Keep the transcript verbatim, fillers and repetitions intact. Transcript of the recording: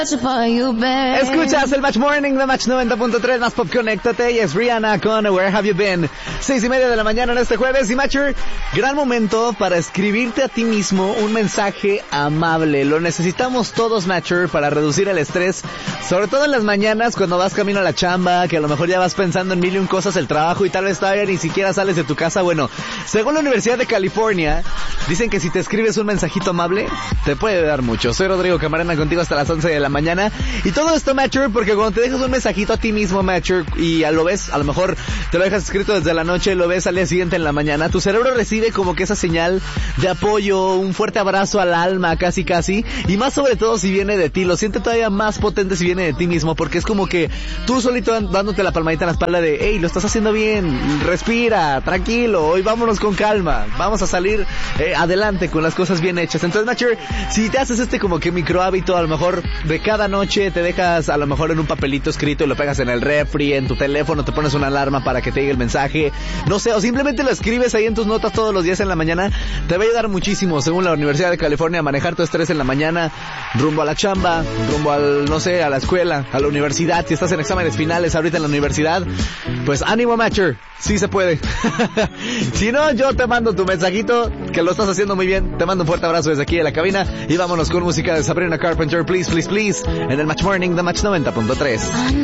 Escuchas el Match Morning de Match noventa punto tres, más pop, conéctate, y es Rihanna con Where Have You Been. Seis y media de la mañana en este jueves. Y Matcher, gran momento para escribirte a ti mismo un mensaje amable. Lo necesitamos todos, Matcher, para reducir el estrés, sobre todo en las mañanas cuando vas camino a la chamba, que a lo mejor ya vas pensando en mil y un cosas el trabajo y tal vez todavía ni siquiera sales de tu casa. Bueno, según la Universidad de California, dicen que si te escribes un mensajito amable, te puede dar mucho. Soy Rodrigo Camarena, contigo hasta las once de la mañana. Y todo esto, Matcher, porque cuando te dejas un mensajito a ti mismo, Matcher, y a lo ves, a lo mejor te lo dejas escrito desde la noche, lo ves al día siguiente en la mañana, tu cerebro recibe como que esa señal de apoyo, un fuerte abrazo al alma, casi casi, y más sobre todo si viene de ti, lo siente todavía más potente si viene de ti mismo, porque es como que tú solito dándote la palmadita en la espalda de, hey, lo estás haciendo bien, respira, tranquilo, hoy vámonos con calma, vamos a salir eh, adelante con las cosas bien hechas. Entonces, Matcher, si te haces este como que micro hábito, a lo mejor de cada noche te dejas a lo mejor en un papelito escrito y lo pegas en el refri, en tu teléfono, te pones una alarma para que te llegue el mensaje, no sé, o simplemente lo escribes ahí en tus notas todos los días en la mañana, te va a ayudar muchísimo, según la Universidad de California, a manejar tu estrés en la mañana, rumbo a la chamba, rumbo al, no sé, a la escuela, a la universidad. Si estás en exámenes finales ahorita en la universidad, pues ánimo, Matcher, sí se puede. Si no, yo te mando tu mensajito, que lo estás haciendo muy bien, te mando un fuerte abrazo desde aquí de la cabina, y vámonos con música de Sabrina Carpenter, Please, Please, Please, en el Match Morning de Match noventa punto tres.